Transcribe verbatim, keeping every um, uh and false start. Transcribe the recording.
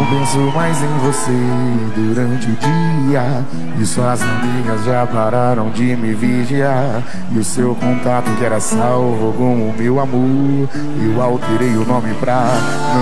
Não penso mais em você durante o dia, e suas amigas já pararam de me vigiar. E o seu contato que era salvo com o meu amor, eu alterei o nome pra